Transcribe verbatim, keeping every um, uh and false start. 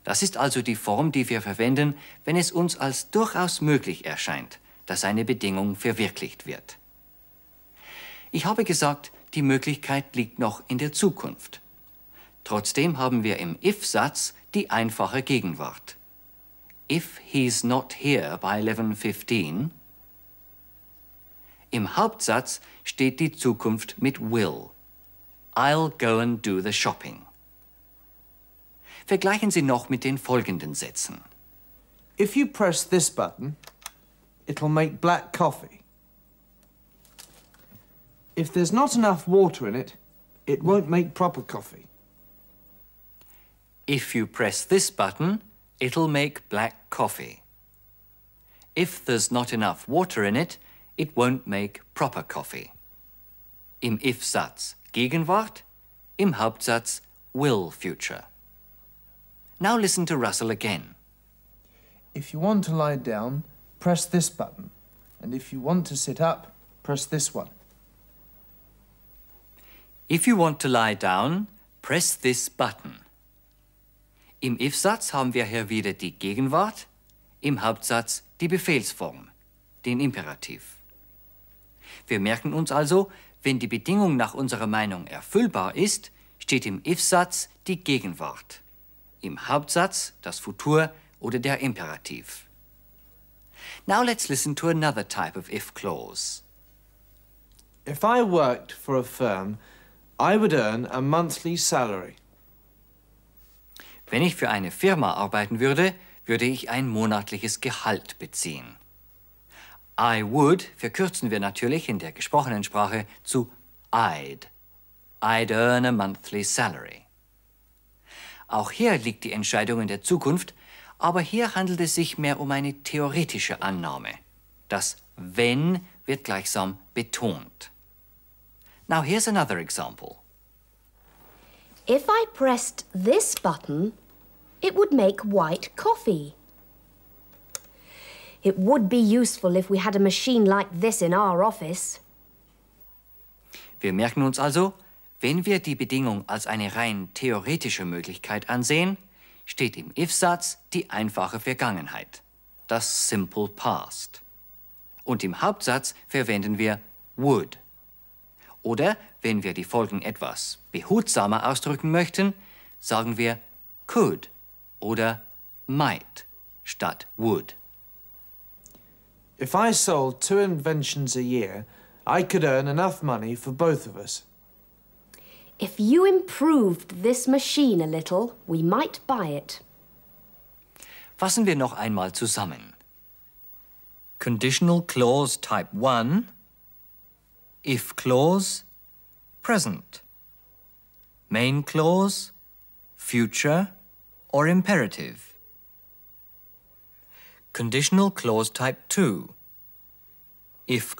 Das ist also die Form, die wir verwenden, wenn es uns als durchaus möglich erscheint, dass eine Bedingung verwirklicht wird. Ich habe gesagt, die Möglichkeit liegt noch in der Zukunft. Trotzdem haben wir im if-Satz die einfache Gegenwart. If he's not here by eleven fifteen. Im Hauptsatz steht die Zukunft mit will. I'll go and do the shopping. Vergleichen Sie noch mit den folgenden Sätzen. If you press this button, it'll make black coffee. If there's not enough water in it, it won't make proper coffee. If you press this button, it'll make black coffee. If there's not enough water in it, it won't make proper coffee. Im if-Satz Gegenwart, im Hauptsatz will future. Now listen to Russell again. If you want to lie down, press this button. And if you want to sit up, press this one. If you want to lie down, press this button. Im if-Satz haben wir hier wieder die Gegenwart, im Hauptsatz die Befehlsform, den Imperativ. Wir merken uns also, wenn die Bedingung nach unserer Meinung erfüllbar ist, steht im if-Satz die Gegenwart, im Hauptsatz das Futur oder der Imperativ. Now let's listen to another type of if clause. If I worked for a firm, I would earn a monthly salary. Wenn ich für eine Firma arbeiten würde, würde ich ein monatliches Gehalt beziehen. I would verkürzen wir natürlich in der gesprochenen Sprache zu I'd. I'd earn a monthly salary. Auch hier liegt die Entscheidung in der Zukunft, aber hier handelt es sich mehr um eine theoretische Annahme. Das wenn wird gleichsam betont. Now here's another example. If I pressed this button, it would make white coffee. It would be useful if we had a machine like this in our office. Wir merken uns also, wenn wir die Bedingung als eine rein theoretische Möglichkeit ansehen, steht im if-Satz die einfache Vergangenheit, das simple past. Und im Hauptsatz verwenden wir would. Oder wenn wir die Folgen etwas behutsamer ausdrücken möchten, sagen wir could oder might statt would. If I sold two inventions a year, I could earn enough money for both of us. If you improved this machine a little, we might buy it. Fassen wir noch einmal zusammen. Conditional clause type one, if clause, present. Main clause, future or imperative. Conditional clause type two, if